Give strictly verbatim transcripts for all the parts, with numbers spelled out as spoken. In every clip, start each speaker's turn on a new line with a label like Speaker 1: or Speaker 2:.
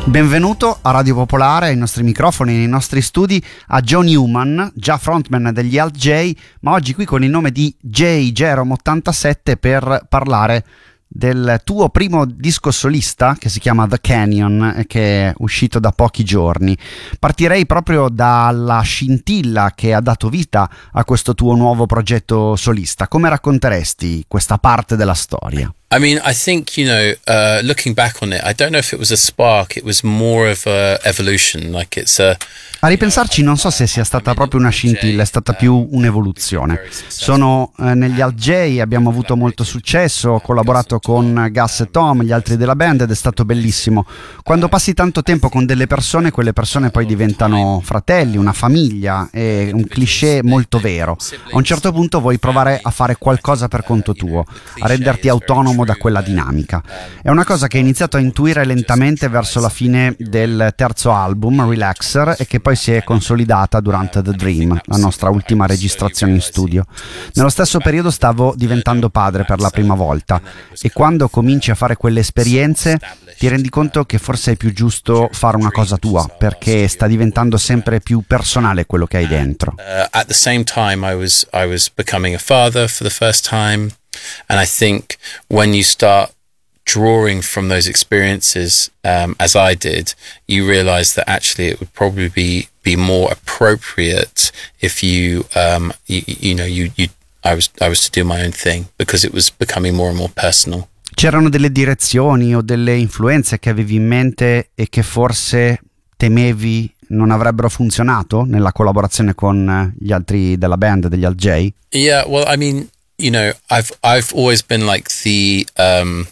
Speaker 1: Benvenuto a Radio Popolare, ai nostri microfoni, nei nostri studi, a Joe Newman, già frontman degli Alt J, ma oggi qui con il nome di J Jerome ottantasette per parlare del tuo primo disco solista che si chiama The Canyon e che è uscito da pochi giorni. Partirei proprio dalla scintilla che ha dato vita a questo tuo nuovo progetto solista. Come racconteresti questa parte della storia?
Speaker 2: I mean, I think, you know, uh, looking back on it, I don't know if it was a spark, it was more of a evolution, like it's a...
Speaker 1: A ripensarci non so se sia stata proprio una scintilla, è stata più un'evoluzione. Sono eh, negli Alt J, abbiamo avuto molto successo, ho collaborato con Gus e Tom, gli altri della band, ed è stato bellissimo. Quando passi tanto tempo con delle persone, quelle persone poi diventano fratelli, una famiglia, è un cliché molto vero. A un certo punto vuoi provare a fare qualcosa per conto tuo, a renderti autonomo da quella dinamica. È una cosa che ho iniziato a intuire lentamente verso la fine del terzo album, Relaxer, e che poi si è consolidata durante The Dream, la nostra ultima registrazione in studio. Nello stesso periodo stavo diventando padre per la prima volta, e quando cominci a fare quelle esperienze ti rendi conto che forse è più giusto fare una cosa tua, perché sta diventando sempre più personale quello che hai dentro.
Speaker 2: Uh, at the same time I was I was becoming a father for the first time. And I think when you start drawing from those experiences, um, as I did, you realize that actually it would probably be, be more appropriate if you, um, you, you know, you, you, I was, I was to do my own thing because it was becoming more and more personal.
Speaker 1: C'erano delle direzioni o delle influenze che avevi in mente e che forse temevi non avrebbero funzionato nella collaborazione con gli altri della band, degli Alt J?
Speaker 2: Yeah, well, I mean, you know, I've I've always been like the um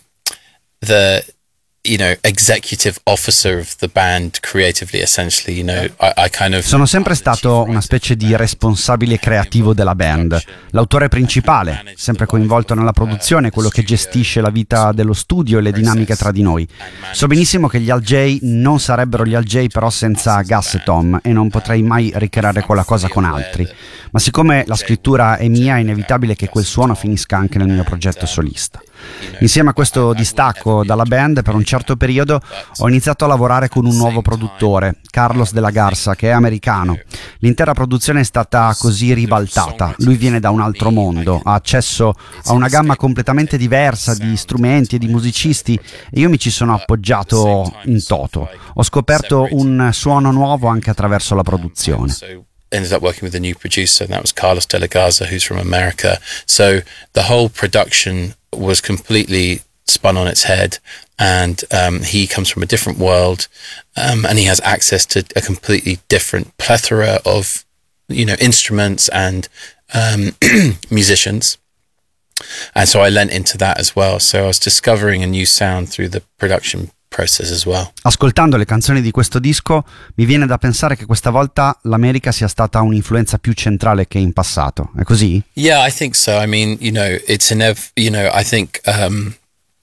Speaker 2: the you know executive officer of the band creatively, essentially, you know, I, I kind of
Speaker 1: Sono sempre stato una specie di responsabile creativo della band, l'autore principale, sempre coinvolto nella produzione, quello che gestisce la vita dello studio e le dinamiche tra di noi. So benissimo che gli Alt J non sarebbero gli Alt J però senza Gus e Tom, e non potrei mai ricreare quella cosa con altri. Ma siccome la scrittura è mia, è inevitabile che quel suono finisca anche nel mio progetto solista. Insieme a questo distacco dalla band, per un certo periodo ho iniziato a lavorare con un nuovo produttore, Carlos de la Garza, che è americano. L'intera produzione è stata così ribaltata. Lui viene da un altro mondo, ha accesso a una gamma completamente diversa di strumenti e di musicisti, e io mi ci sono appoggiato in toto. Ho scoperto un suono nuovo anche attraverso la produzione.
Speaker 2: Ended up working with a new producer, and that was Carlos de la Garza, who's from America. So the whole production was completely spun on its head, and um, he comes from a different world, um, and he has access to a completely different plethora of, you know, instruments and um, musicians. And so I lent into that as well. So I was discovering a new sound through the production process as well.
Speaker 1: Ascoltando le canzoni di questo disco mi viene da pensare che questa volta l'America sia stata un'influenza più centrale che in passato. È così?
Speaker 2: Yeah, I think so. I mean, you know, it's an ev- you know, I think um,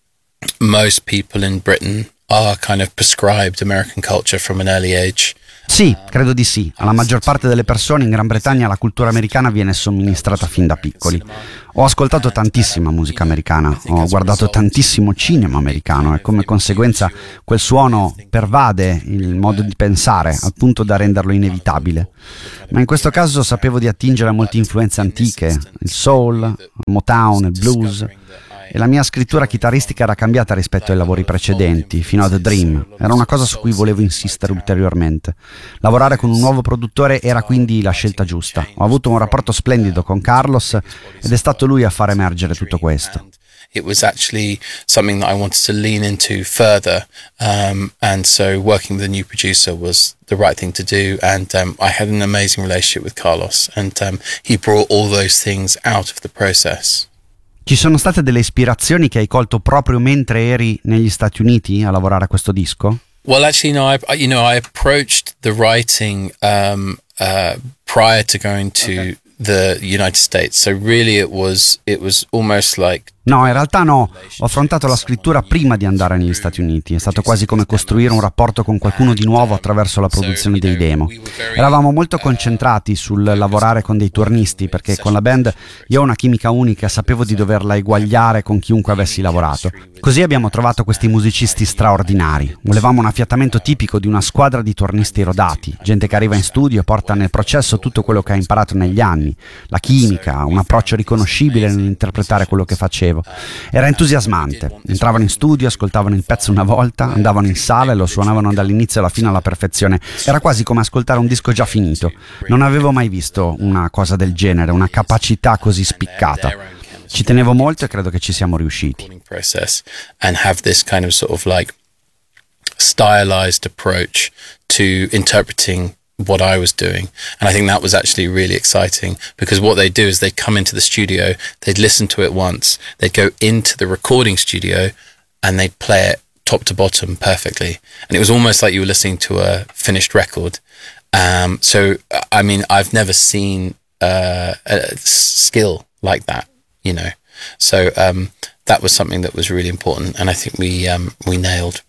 Speaker 2: most people in Britain are kind of prescribed American culture from an early age.
Speaker 1: Sì, credo di sì. Alla maggior parte delle persone in Gran Bretagna la cultura americana viene somministrata fin da piccoli. Ho ascoltato tantissima musica americana, ho guardato tantissimo cinema americano e come conseguenza quel suono pervade il modo di pensare al punto da renderlo inevitabile. Ma in questo caso sapevo di attingere a molte influenze antiche, il soul, il Motown, il blues. E la mia scrittura chitarristica era cambiata rispetto ai lavori precedenti, fino a The Dream. Era una cosa su cui volevo insistere ulteriormente. Lavorare con un nuovo produttore era quindi la scelta giusta. Ho avuto un rapporto splendido con Carlos ed è stato lui a far emergere tutto questo.
Speaker 2: It was actually something that I wanted to lean into further, um, and so working with a new producer was the right thing to do, and um, I had an amazing relationship with Carlos, and um, he brought all those things out of the process.
Speaker 1: Ci sono state delle ispirazioni che hai colto proprio mentre eri negli Stati Uniti a lavorare a questo disco?
Speaker 2: Well, actually, no. I, you know, I approached the writing um, uh, prior to going to okay. the United States. So really, it was it was almost like
Speaker 1: No, in realtà no, ho affrontato la scrittura prima di andare negli Stati Uniti, è stato quasi come costruire un rapporto con qualcuno di nuovo attraverso la produzione dei demo. Eravamo molto concentrati sul lavorare con dei turnisti, perché con la band io ho una chimica unica e sapevo di doverla eguagliare con chiunque avessi lavorato. Così abbiamo trovato questi musicisti straordinari. Volevamo un affiatamento tipico di una squadra di turnisti rodati, gente che arriva in studio e porta nel processo tutto quello che ha imparato negli anni, la chimica, un approccio riconoscibile nell'interpretare quello che facevo. Era entusiasmante, entravano in studio, ascoltavano il pezzo una volta, andavano in sala e lo suonavano dall'inizio alla fine alla perfezione. Era quasi come ascoltare un disco già finito. Non avevo mai visto una cosa del genere, una capacità così spiccata. Ci tenevo molto e credo che ci siamo riusciti.
Speaker 2: And have this kind of sort of like stylized approach to interpreting what I was doing. And I think that was actually really exciting, because what they do is they come into the studio, they'd listen to it once, they'd go into the recording studio and they'd play it top to bottom perfectly. And it was almost like you were listening to a finished record. Um, so, I mean, I've never seen uh, a skill like that, you know. So um, that was something that was really important, and I think we um, we nailed.